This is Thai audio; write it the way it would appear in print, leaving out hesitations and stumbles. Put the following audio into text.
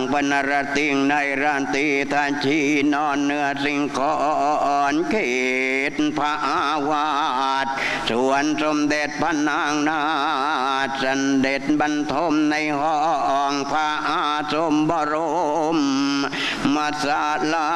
ปนรติงในรันตีทันชีนอนเนื้อสิงคอนเขตพระอาวาสส่วนสมเด็จพระนางนาถเสด็จบรรทมในห้องพระอาสมบรมมาศาลา